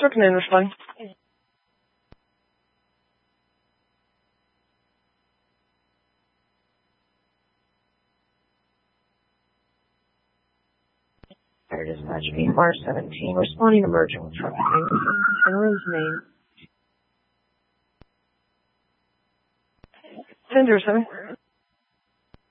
Circling in, responding. There it is, match VMR 17, responding, emerging with trouble. Rose name. 1007.